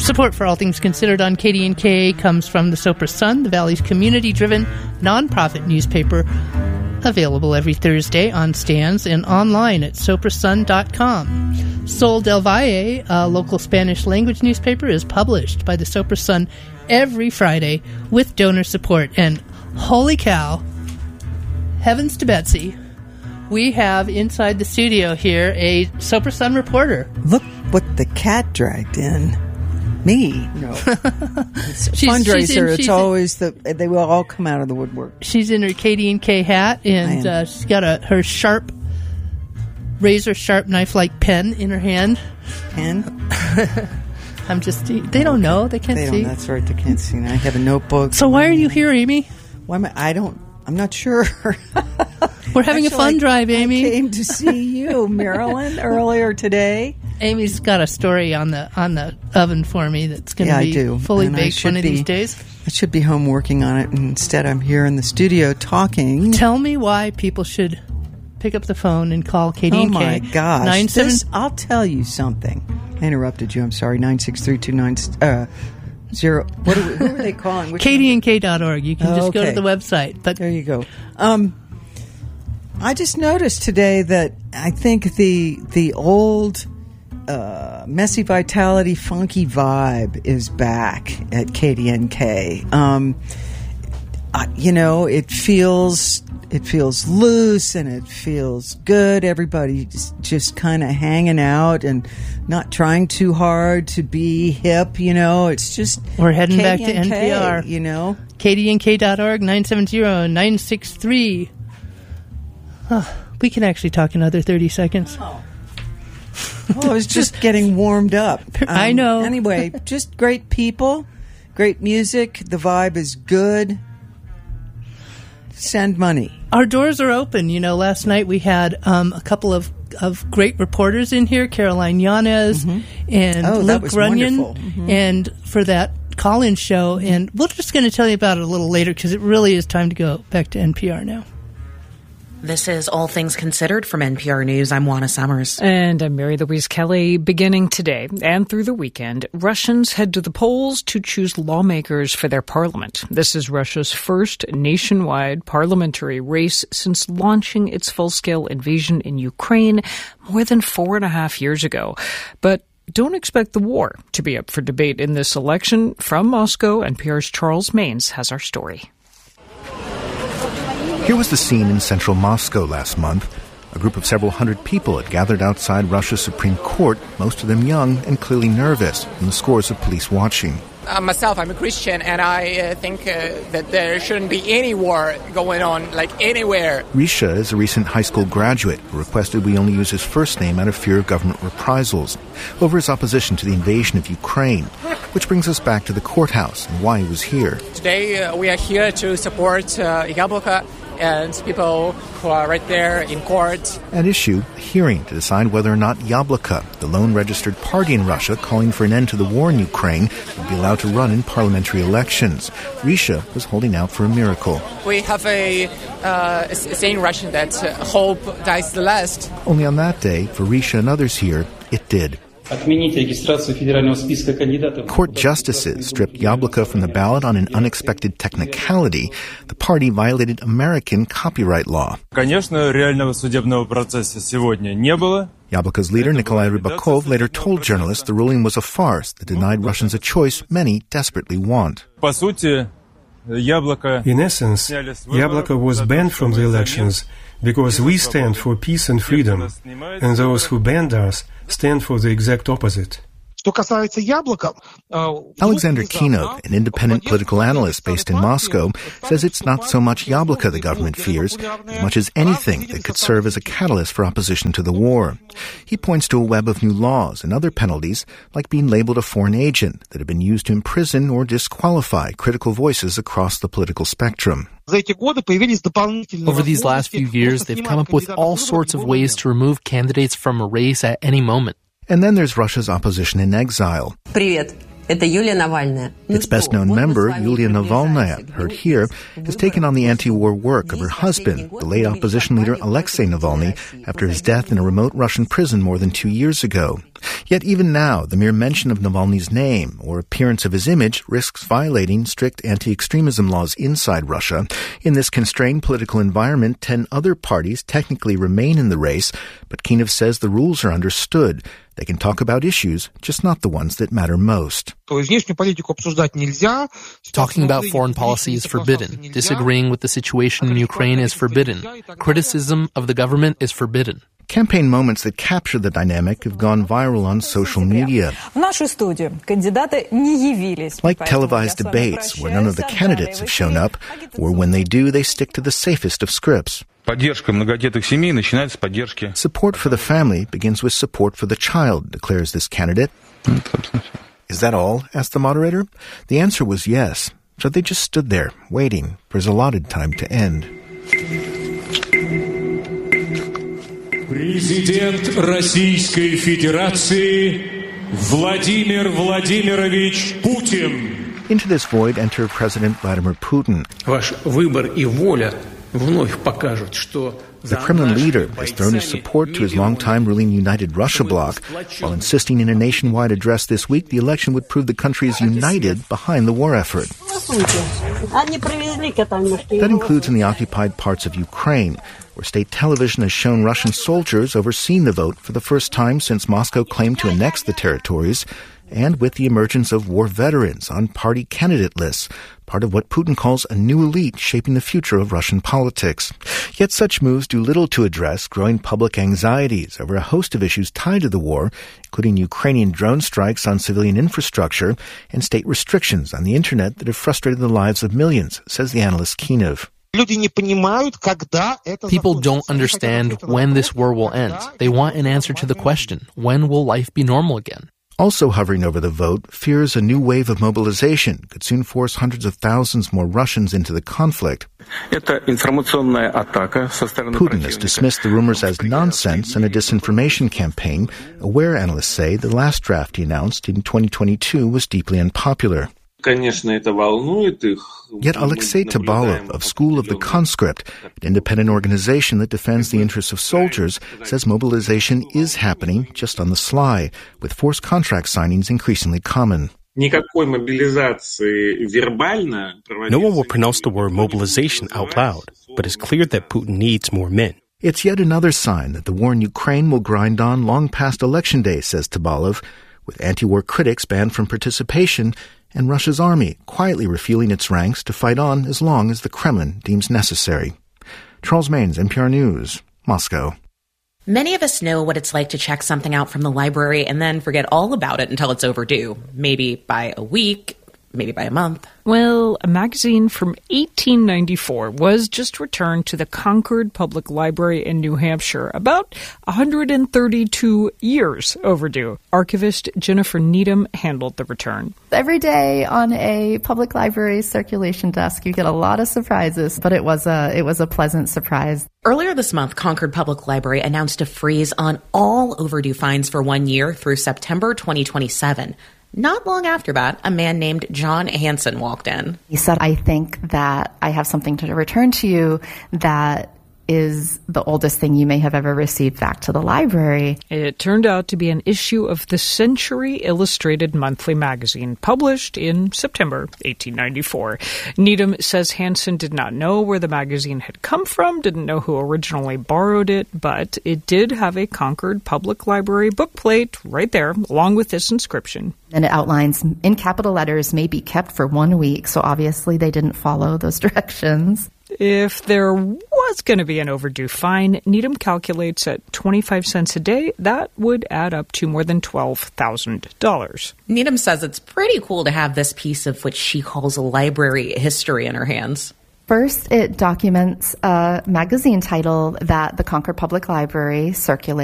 Support for All Things Considered on KDNK comes from the Sopra Sun, the Valley's community-driven, nonprofit newspaper, available every Thursday on stands and online at soprasun.com. Sol del Valle, a local Spanish-language newspaper, is published by the Sopra Sun every Friday with donor support. And holy cow, heavens to Betsy, we have inside the studio here a Sopra Sun reporter. Look what the cat dragged in. Me? No. It's a fundraiser. It's always they will all come out of the woodwork. She's in her KDNK hat, and she's got her razor-sharp knife-like pen in her hand. Pen? They don't know. They can't see. That's right. They can't see. I have a notebook. So why are you here, Amy? Why am I'm not sure. We're having a fun drive, Amy. I came to see you, Marilyn, earlier today. Amy's got a story on the oven for me that's going to be fully baked one of these days. I should be home working on it, and instead I'm here in the studio talking. Tell me why people should pick up the phone and call KDNK. Oh, my gosh. I'll tell you something. I interrupted you. I'm sorry. 96329... who are they calling? KDNK.org. You can just go to the website. But there you go. I just noticed today that I think the old messy vitality, funky vibe is back at KDNK. It feels loose and it feels good. Everybody's just kind of hanging out and not trying too hard to be hip. It's just we're heading KDNK, back to NPR. KDNK.org 970-963. We can actually talk another 30 seconds. I was just getting warmed up. I know. Anyway, just great people, great music. The vibe is good. Send money. Our doors are open. Last night we had a couple of great reporters in here, Caroline Yanez and Luke Runyon, and for that call-in show. And we're just going to tell you about it a little later because it really is time to go back to NPR now. This is All Things Considered from NPR News. I'm Juana Summers. And I'm Mary Louise Kelly. Beginning today and through the weekend, Russians head to the polls to choose lawmakers for their parliament. This is Russia's first nationwide parliamentary race since launching its full-scale invasion in Ukraine more than 4.5 years ago. But don't expect the war to be up for debate in this election. From Moscow, NPR's Charles Maines has our story. Here was the scene in central Moscow last month. A group of several hundred people had gathered outside Russia's Supreme Court, most of them young and clearly nervous, and the scores of police watching. Myself, I'm a Christian, and I think that there shouldn't be any war going on, anywhere. Risha is a recent high school graduate who requested we only use his first name out of fear of government reprisals over his opposition to the invasion of Ukraine. Which brings us back to the courthouse and why he was here. Today, we are here to support Yabloko and people who are right there in court. At issue, a hearing to decide whether or not Yabloko, the lone registered party in Russia calling for an end to the war in Ukraine, would be allowed to run in parliamentary elections. Risha was holding out for a miracle. We have a saying in Russian that hope dies the last. Only on that day, for Risha and others here, it did. Court justices stripped Yabloko from the ballot on an unexpected technicality. The party violated American copyright law. Yabloko's leader, Nikolai Rybakov, later told journalists the ruling was a farce that denied Russians a choice many desperately want. In essence, Yabloko was banned from the elections because we stand for peace and freedom, and those who banned us stand for the exact opposite. Alexander Kinov, an independent political analyst based in Moscow, says it's not so much Yabloko the government fears, as much as anything that could serve as a catalyst for opposition to the war. He points to a web of new laws and other penalties, like being labeled a foreign agent, that have been used to imprison or disqualify critical voices across the political spectrum. Over these last few years, they've come up with all sorts of ways to remove candidates from a race at any moment. And then there's Russia's opposition in exile. Its best-known member, Yulia Navalnaya, heard here, has taken on the anti-war work of her husband, the late opposition leader Alexei Navalny, after his death in a remote Russian prison more than 2 years ago. Yet even now, the mere mention of Navalny's name or appearance of his image risks violating strict anti-extremism laws inside Russia. In this constrained political environment, 10 other parties technically remain in the race, but Kinov says the rules are understood. They can talk about issues, just not the ones that matter most. Talking about foreign policy is forbidden. Disagreeing with the situation in Ukraine is forbidden. Criticism of the government is forbidden. Campaign moments that capture the dynamic have gone viral on social media. Like televised debates where none of the candidates have shown up, or when they do, they stick to the safest of scripts. Support for the family begins with support for the child, declares this candidate. Is that all? Asked the moderator. The answer was yes. So they just stood there, waiting for his allotted time to end. Президент Российской Федерации Владимир Владимирович Путин. Into this void enter President Vladimir Putin. Ваш выбор и воля вновь покажут, что the Kremlin leader has thrown his support to his longtime ruling United Russia bloc, while insisting in a nationwide address this week the election would prove the country is united behind the war effort. That includes in the occupied parts of Ukraine, where state television has shown Russian soldiers overseeing the vote for the first time since Moscow claimed to annex the territories, and with the emergence of war veterans on party candidate lists, part of what Putin calls a new elite shaping the future of Russian politics. Yet such moves do little to address growing public anxieties over a host of issues tied to the war, including Ukrainian drone strikes on civilian infrastructure and state restrictions on the internet that have frustrated the lives of millions, says the analyst Kinov. People don't understand when this war will end. They want an answer to the question, when will life be normal again? Also hovering over the vote, fears a new wave of mobilization could soon force hundreds of thousands more Russians into the conflict. Putin has dismissed the rumors as nonsense and a disinformation campaign, aware analysts say the last draft he announced in 2022 was deeply unpopular. Yet Alexei Tabalov of School of the Conscript, an independent organization that defends the interests of soldiers, says mobilization is happening just on the sly, with forced contract signings increasingly common. No one will pronounce the word mobilization out loud, but it's clear that Putin needs more men. It's yet another sign that the war in Ukraine will grind on long past Election Day, says Tabalov, with anti-war critics banned from participation and Russia's army quietly refueling its ranks to fight on as long as the Kremlin deems necessary. Charles Maines, NPR News, Moscow. Many of us know what it's like to check something out from the library and then forget all about it until it's overdue. Maybe by a week, maybe by a month. Well, a magazine from 1894 was just returned to the Concord Public Library in New Hampshire, about 132 years overdue. Archivist Jennifer Needham handled the return. Every day on a public library circulation desk, you get a lot of surprises, but it was a pleasant surprise. Earlier this month, Concord Public Library announced a freeze on all overdue fines for 1 year through September 2027. Not long after that, a man named John Hansen walked in. He said, I think that I have something to return to you that is the oldest thing you may have ever received back to the library. It turned out to be an issue of the Century Illustrated Monthly magazine, published in September 1894. Needham says Hansen did not know where the magazine had come from, didn't know who originally borrowed it, but it did have a Concord Public Library bookplate right there, along with this inscription. And it outlines, in capital letters, may be kept for 1 week, so obviously they didn't follow those directions. If there was going to be an overdue fine, Needham calculates at 25 cents a day, that would add up to more than $12,000. Needham says it's pretty cool to have this piece of what she calls a library history in her hands. First, it documents a magazine title that the Concord Public Library circulates.